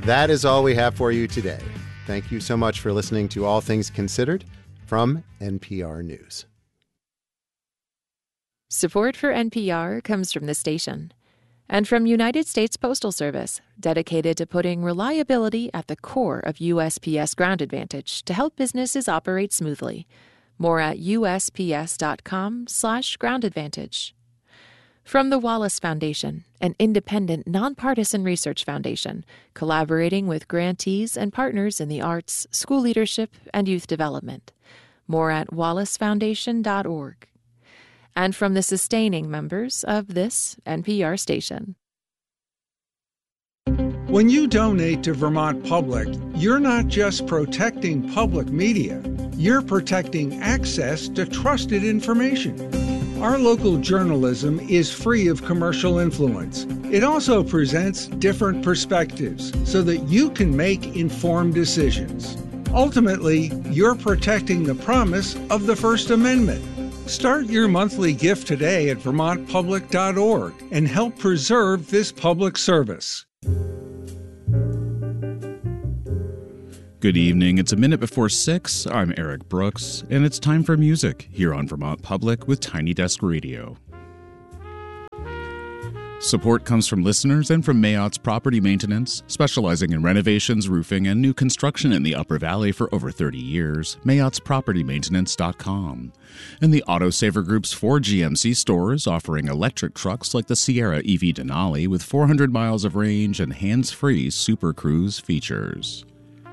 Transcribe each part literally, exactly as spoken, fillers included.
That is all we have for you today. Thank you so much for listening to All Things Considered from N P R News. Support for N P R comes from the station and from United States Postal Service, dedicated to putting reliability at the core of U S P S Ground Advantage to help businesses operate smoothly. More at usps.com slash ground advantage. From the Wallace Foundation, an independent, nonpartisan research foundation, collaborating with grantees and partners in the arts, school leadership, and youth development. More at wallace foundation dot org. And from the sustaining members of this N P R station. When you donate to Vermont Public, you're not just protecting public media, you're protecting access to trusted information. Our local journalism is free of commercial influence. It also presents different perspectives so that you can make informed decisions. Ultimately, you're protecting the promise of the First Amendment. Start your monthly gift today at vermont public dot org and help preserve this public service. Good evening. It's a minute before six. I'm Eric Brooks, and it's time for music here on Vermont Public with Tiny Desk Radio. Support comes from listeners and from Mayottes Property Maintenance, specializing in renovations, roofing, and new construction in the Upper Valley for over thirty years. Mayotts Property Maintenance dot com. And the Autosaver Group's four G M C stores offering electric trucks like the Sierra E V Denali with four hundred miles of range and hands-free Super Cruise features.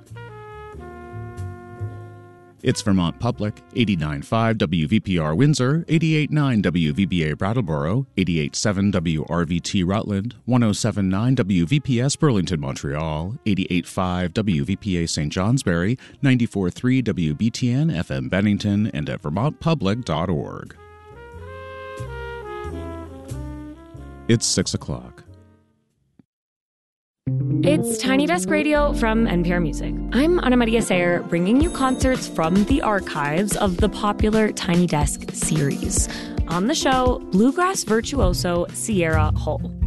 It's Vermont Public, eighty-nine point five W V P R Windsor, eighty-eight point nine W V B A Brattleboro, eighty-eight point seven W R V T Rutland, one oh seven point nine W V P S Burlington, Montreal, eighty-eight point five W V P A Saint Johnsbury, ninety-four point three W B T N F M Bennington, and at vermont public dot org. It's six o'clock. It's Tiny Desk Radio from N P R Music. I'm Ana Maria Sayer, bringing you concerts from the archives of the popular Tiny Desk series. On the show, bluegrass virtuoso Sierra Hull.